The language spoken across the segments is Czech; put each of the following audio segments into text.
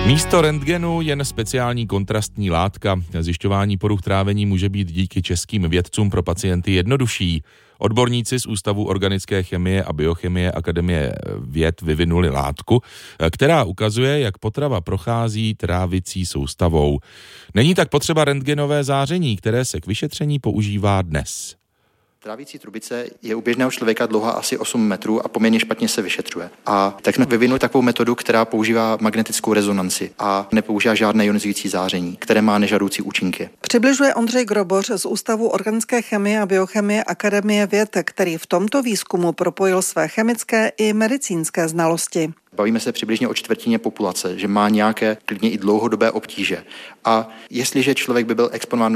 Místo rentgenu jen speciální kontrastní látka. Zjišťování poruch trávení může být díky českým vědcům pro pacienty jednodušší. Odborníci z Ústavu organické chemie a biochemie Akademie věd vyvinuli látku, která ukazuje, jak potrava prochází trávicí soustavou. Není tak potřeba rentgenové záření, které se k vyšetření používá dnes. Trávicí trubice je u běžného člověka dlouhá asi 8 metrů a poměrně špatně se vyšetřuje. A tak jsme vyvinuli takovou metodu, která používá magnetickou rezonanci a nepoužívá žádné ionizující záření, které má nežádoucí účinky. Přibližuje Ondřej Groboř z Ústavu organické chemie a biochemie Akademie věd, který v tomto výzkumu propojil své chemické i medicínské znalosti. Bavíme se přibližně o čtvrtině populace, že má nějaké klidně i dlouhodobé obtíže. A jestliže člověk by byl exponován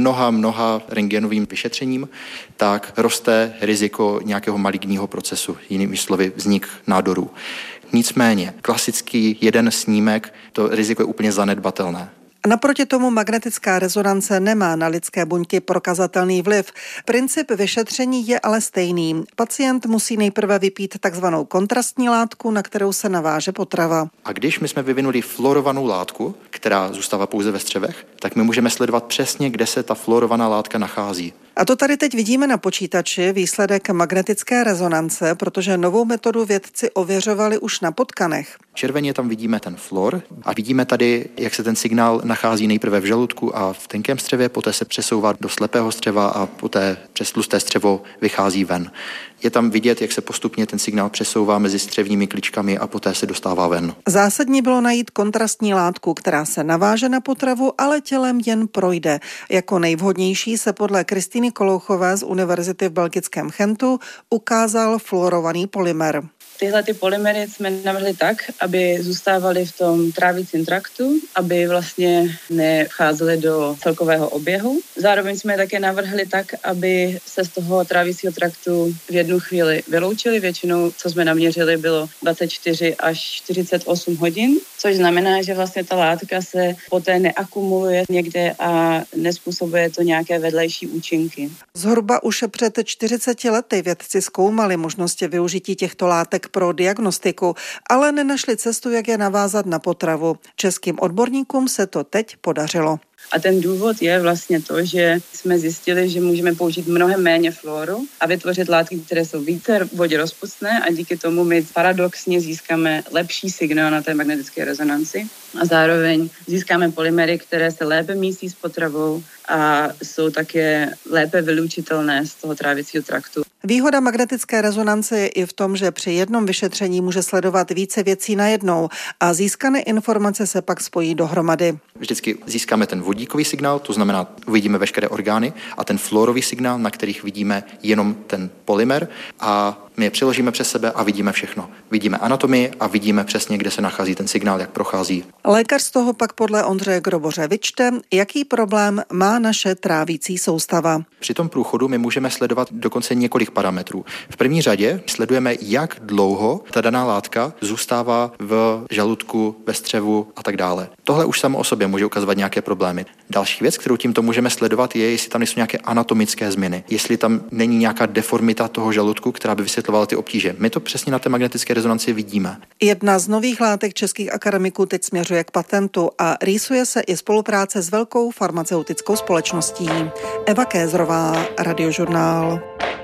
mnoha rentgenovým vyšetřením, tak roste riziko nějakého maligního procesu, jinými slovy vznik nádorů. Nicméně klasický jeden snímek, to riziko je úplně zanedbatelné. Naproti tomu magnetická rezonance nemá na lidské buňky prokazatelný vliv. Princip vyšetření je ale stejný. Pacient musí nejprve vypít takzvanou kontrastní látku, na kterou se naváže potrava. A když my jsme vyvinuli fluorovanou látku, která zůstává pouze ve střevech, tak my můžeme sledovat přesně, kde se ta fluorovaná látka nachází. A to tady teď vidíme na počítači výsledek magnetické rezonance, protože novou metodu vědci ověřovali už na potkanech. Červeně tam vidíme ten fluor a vidíme tady, jak se ten signál nachází nejprve v žaludku a v tenkém střevě, poté se přesouvá do slepého střeva a poté přes tlusté střevo vychází ven. Je tam vidět, jak se postupně ten signál přesouvá mezi střevními kličkami a poté se dostává ven. Zásadní bylo najít kontrastní látku, která se naváže na potravu, ale tělem jen projde. Jako nejvhodnější se podle Kristýny Kolouchové z Univerzity v belgickém Gentu ukázal fluorovaný polymer. Tyhle polymery jsme navrhli tak, aby zůstávaly v tom trávicím traktu, aby vlastně nevcházely do celkového oběhu. Zároveň jsme je také navrhli tak, aby se z toho trávicího traktu v jednu chvíli vyloučili. Většinou, co jsme naměřili, bylo 24 až 48 hodin, což znamená, že vlastně ta látka se poté neakumuluje někde a nezpůsobuje to nějaké vedlejší účinky. Zhruba už před 40 lety vědci zkoumali možnosti využití těchto látek pro diagnostiku, ale nenašli cestu, jak je navázat na potravu. Českým odborníkům se to teď podařilo. A ten důvod je vlastně to, že jsme zjistili, že můžeme použít mnohem méně fluoru a vytvořit látky, které jsou více v vodě rozpustné a díky tomu my paradoxně získáme lepší signál na té magnetické rezonanci a zároveň získáme polymery, které se lépe místí s potravou a jsou také lépe vylučitelné z toho trávicího traktu. Výhoda magnetické rezonance je i v tom, že při jednom vyšetření může sledovat více věcí najednou a získané informace se pak spojí dohromady. Vždycky získáme ten vodíkový signál, to znamená, uvidíme veškeré orgány, a ten fluorový signál, na kterých vidíme jenom ten polymer, a my je přeložíme přes sebe a vidíme všechno. Vidíme anatomii a vidíme přesně, kde se nachází ten signál, jak prochází. Lékař z toho pak podle Ondřeje Groboře vyčte, jaký problém má naše trávicí soustava. Při tom průchodu my můžeme sledovat dokonce několik parametrů. V první řadě sledujeme, jak dlouho ta daná látka zůstává v žaludku, ve střevu a tak dále. Tohle už samo o sobě může ukazovat nějaké problémy. Další věc, kterou tímto můžeme sledovat, je, jestli tam nejsou nějaké anatomické změny, jestli tam není nějaká deformita toho žaludku, která by vysvětlovala ty obtíže. My to přesně na té magnetické rezonanci vidíme. Jedna z nových látek českých akademiků teď směřuje k patentu a rýsuje se i spolupráce s velkou farmaceutickou společností. Eva Kézrová, Radiožurnál.